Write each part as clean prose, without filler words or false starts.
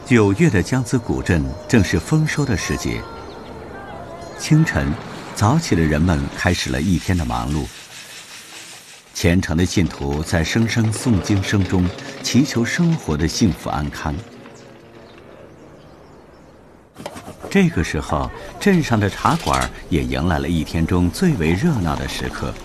9月的江孜古镇正是丰收的时节。清晨，早起的人们开始了一天的忙碌。虔诚的信徒在声声诵经声中祈求生活的幸福安康。这个时候，镇上的茶馆也迎来了一天中最为热闹的时刻。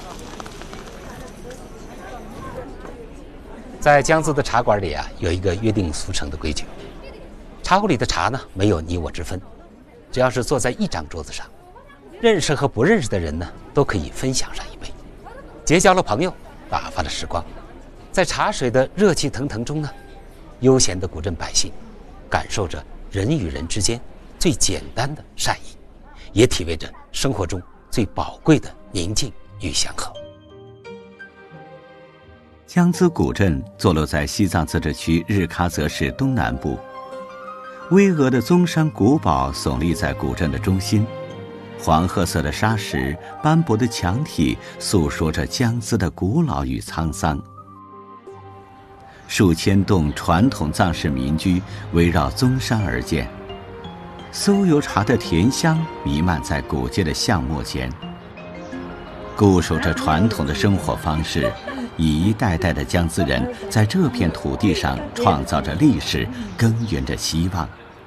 在江孜的茶馆里啊，有一个约定俗成的规矩：茶壶里的茶呢，没有你我之分，只要是坐在一张桌子上，认识和不认识的人呢，都可以分享上一杯，结交了朋友，打发了时光。在茶水的热气腾腾中呢，悠闲的古镇百姓感受着人与人之间最简单的善意，也体味着生活中最宝贵的宁静与祥和。 江孜古镇坐落在西藏自治区日喀则市东南部，巍峨的宗山古堡耸立在古镇的中心，黄褐色的沙石，斑驳的墙体，诉说着江孜的古老与沧桑。数千栋传统藏式民居围绕宗山而建，酥油茶的甜香弥漫在古街的巷陌间。固守着传统的生活方式，一代代的江孜人在这片土地上创造着历史，耕耘着希望。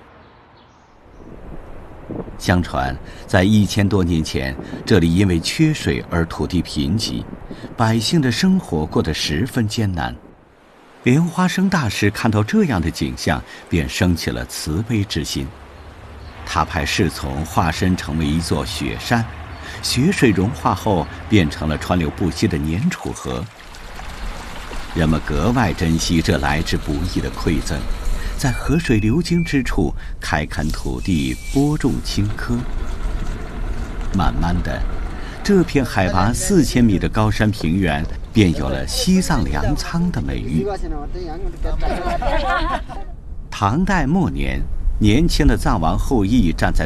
相传，在1000多年前，这里因为缺水而土地贫瘠，百姓的生活过得十分艰难。莲花生大师看到这样的景象，便生起了慈悲之心。他派侍从化身成为一座雪山，雪水融化后变成了川流不息的年楚河。人们格外珍惜这来之不易的馈赠，在河水流经之处开垦土地，播种青稞。慢慢的，这片海拔4000米的高山平原便有了西藏粮仓的美誉。唐代末年，年轻的藏王后羿站在